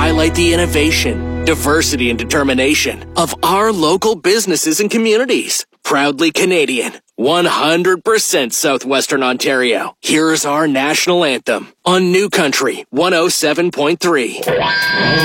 highlight the innovation, diversity, and determination of our local businesses and communities. Proudly Canadian, 100% Southwestern Ontario. Here's our national anthem on New Country 107.3.